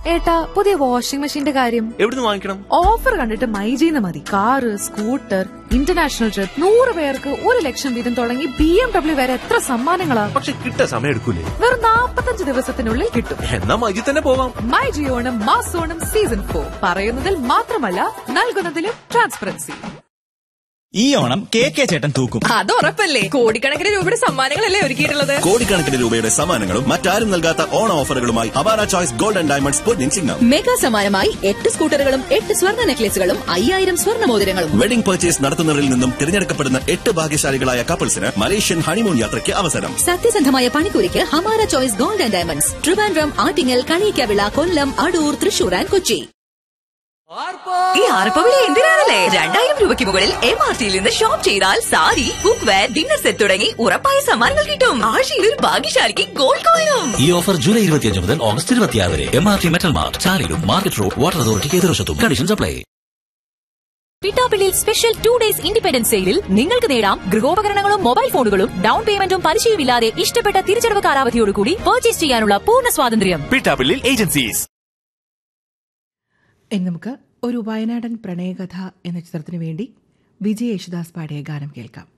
ഏട്ടാ, പുതിയ വാഷിംഗ് മെഷീന്റെ കാര്യം എവിടുന്ന് വാങ്ങിക്കണം? ഓഫർ കണ്ടിട്ട് മൈജീന്ന് മതി. കാറ്, സ്കൂട്ടർ, ഇന്റർനാഷണൽ ട്രിപ്പ്, 100 പേർക്ക് 1 ലക്ഷം വീതം തുടങ്ങി BMW വരെ എത്ര സമ്മാനങ്ങളാ. പക്ഷെ കിട്ടാൻ സമയം എടുക്കൂലേ? വെറും 45 ദിവസത്തിനുള്ളിൽ കിട്ടും. എന്നാ മൈജി തന്നെ പോവാം. മൈജി ഓണം മാസോണം സീസൺ 4 പറയുന്നതിൽ മാത്രമല്ല നൽകുന്നതിലും ട്രാൻസ്പെറൻസി. ഈ ഓണം കെ ചേട്ടൻ തൂക്കും. അത് ഉറപ്പല്ലേ. കോടിക്കണക്കിന് രൂപയുടെ സമ്മാനങ്ങളല്ലേ ഒരുക്കിയിട്ടുള്ളത്. കോടിക്കണക്കിന് രൂപയുടെ സമ്മാനങ്ങളും മറ്റാരും നൽകാത്ത ഓണ ഓഫറുകളുമായി Awara choice gold and diamonds പൊന്നിൻ ചിഹ്നം. മെഗാ സമ്മാനമായി 8 സ്കൂട്ടറുകളും 8 സ്വർണ്ണ നെക്ലേസുകളും 5000 സ്വർണ്ണ മോതിരങ്ങളും. വെഡിംഗ് പർച്ചേസ് നടത്തുന്നവരിൽ നിന്നും തിരഞ്ഞെടുക്കപ്പെടുന്ന 8 ഭാഗ്യശാലികളായ കപ്പിൾസിന് മലേഷ്യൻ ഹണിമൂൺ യാത്രയ്ക്ക് അവസരം. സത്യസന്ധമായ പണിക്കൂലിക്ക് Hamara choice gold and diamonds, Trivandrum, Attingal, Kaliyikkavila, Kollam, Adoor, Thrissur and Kochi. ഈ ആർപ്പവിളി എന്തിനാണല്ലേ? 2000 രൂപയ്ക്ക് മുകളിൽ MRTയിൽ നിന്ന് ഷോപ്പ് ചെയ്താൽ sari, cook wear, dinner set തുടങ്ങി ഉറപ്പായ സമ്മാനങ്ങൾ കിട്ടും. ആഴ്ചയിൽ ഒരു ഭാഗ്യശാലിക്ക് ഗോൾഡ് കോയിനും. ഈ ഓഫർ ജൂലൈ 25 മുതൽ ഓഗസ്റ്റ് 26 വരെ. MRT metal mart, ചാലിലും market road, water അതോറിറ്റിക്ക് എതിർവശത്തും. Conditions apply. പിട്ടാപ്പിള്ളിയിൽ special 2 days independence സെയിലിൽ നിങ്ങൾക്ക് നേടാം ഗൃഹോപകരണങ്ങളും മൊബൈൽ ഫോണുകളും ഡൗൺ പേയ്മെന്റും പലിശയുമില്ലാതെ ഇഷ്ടപ്പെട്ട തിരിച്ചടവ് കാലാവധിയോടുകൂടി പർച്ചേസ് ചെയ്യാനുള്ള പൂർണ്ണ സ്വാതന്ത്ര്യം. പിട്ടാപ്പിള്ളിൽ ഏജൻസീസ്. ഇനി നമുക്ക് ഒരു വയനാടൻ പ്രണയകഥ എന്ന ചിത്രത്തിനു വേണ്ടി വിജയ് യേശുദാസ് പാടിയ ഗാനം കേൾക്കാം.